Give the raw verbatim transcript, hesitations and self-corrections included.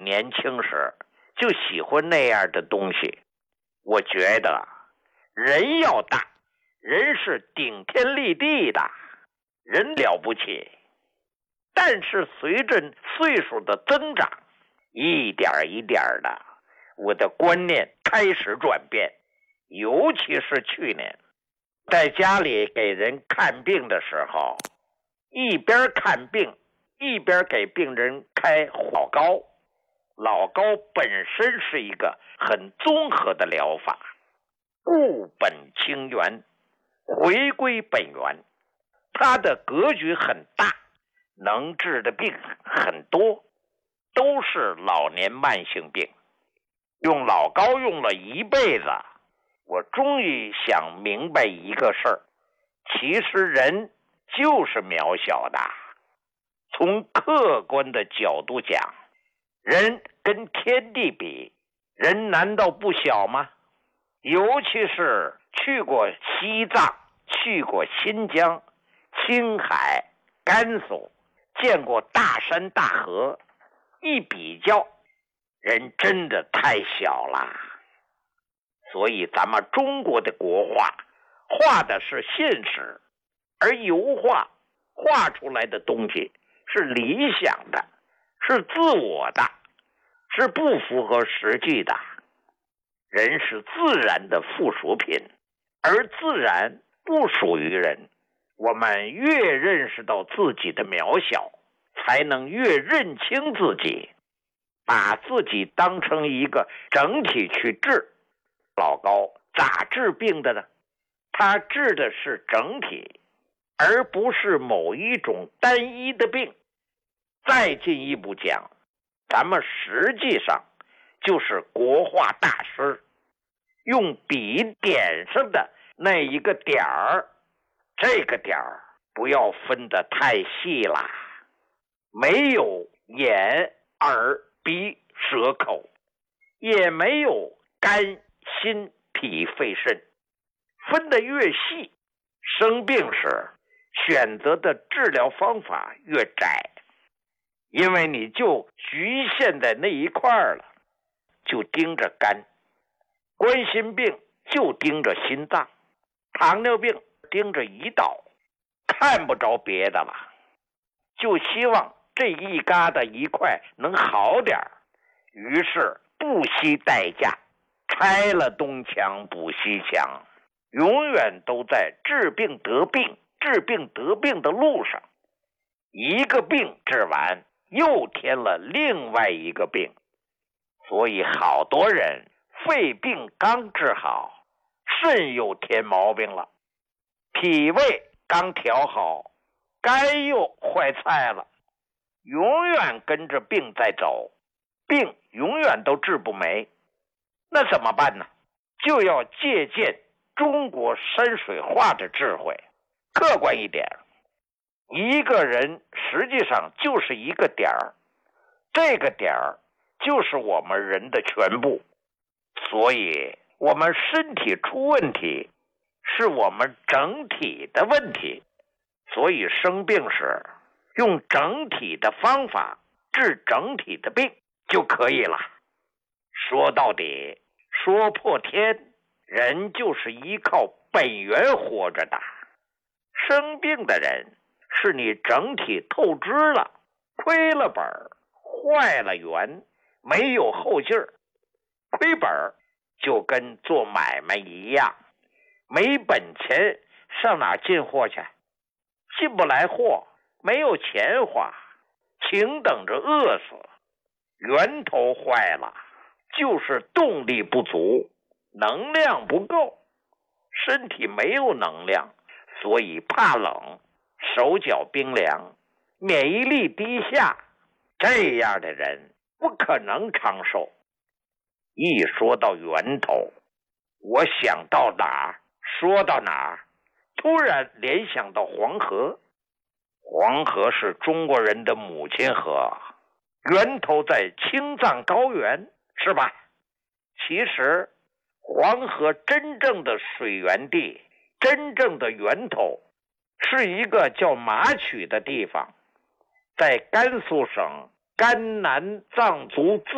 年轻时就喜欢那样的东西。我觉得人要大，人是顶天立地的，人了不起。但是随着岁数的增长，一点一点的，我的观念开始转变。尤其是去年在家里给人看病的时候，一边看病一边给病人开老高。老高本身是一个很综合的疗法，固本清源，回归本源。它的格局很大，能治的病很多，都是老年慢性病。用老高用了一辈子，我终于想明白一个事儿，其实人就是渺小的。从客观的角度讲，人跟天地比，人难道不小吗？尤其是去过西藏，去过新疆、青海、甘肃，见过大山大河，一比较，人真的太小了。所以咱们中国的国画画的是现实，而油画画出来的东西是理想的，是自我的，是不符合实际的。人是自然的附属品，而自然不属于人。我们越认识到自己的渺小，才能越认清自己，把自己当成一个整体去治。老高咋治病的呢？他治的是整体，而不是某一种单一的病。再进一步讲，咱们实际上就是国画大师，用笔点上的那一个点儿，这个点儿不要分得太细啦，没有眼耳鼻舌口，也没有肝心脾肺肾，分得越细，生病时选择的治疗方法越窄，因为你就局限在那一块了，就盯着肝，冠心病就盯着心脏，糖尿病盯着胰岛，看不着别的了，就希望这一疙瘩一块能好点，于是不惜代价拆了东墙补西墙，永远都在治病得病治病得病的路上，一个病治完又添了另外一个病。所以好多人肺病刚治好，肾又添毛病了，脾胃刚调好，肝又坏菜了，永远跟着病在走，病永远都治不没。那怎么办呢？就要借鉴中国山水画的智慧。客观一点，一个人实际上就是一个点儿，这个点儿就是我们人的全部。所以我们身体出问题，是我们整体的问题。所以生病时用整体的方法治整体的病就可以了。说到底，说破天，人就是依靠本源活着的。生病的人是你整体透支了，亏了本，坏了源，没有后劲儿。亏本就跟做买卖一样，没本钱上哪进货去？进不来货，没有钱花，请等着饿死。源头坏了，就是动力不足，能量不够，身体没有能量，所以怕冷，手脚冰凉，免疫力低下，这样的人不可能长寿。一说到源头，我想到哪儿说到哪儿，突然联想到黄河。黄河是中国人的母亲河，源头在青藏高原，是吧？其实黄河真正的水源地，真正的源头是一个叫马曲的地方，在甘肃省甘南藏族自